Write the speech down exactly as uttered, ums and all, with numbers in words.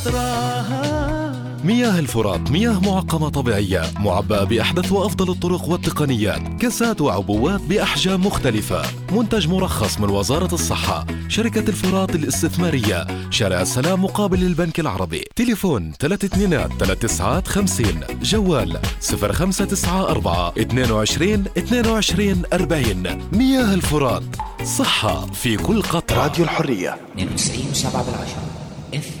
مياه الفرات مياه معقمة طبيعية معبأة بأحدث وأفضل الطرق والتقنيات، كاسات وعبوات بأحجام مختلفة. منتج مرخص من وزارة الصحة. شركة الفرات الاستثمارية، شارع السلام مقابل البنك العربي. تليفون ثلاثة اثنين ثلاثة تسعة خمسين. جوال صفر خمسة تسعة أربعة اثنين وعشرين اثنين وعشرين أربعين. مياه الفرات، صحة في كل قطرة. راديو الحرية اثنين وتسعين وسبعة بالعشرة.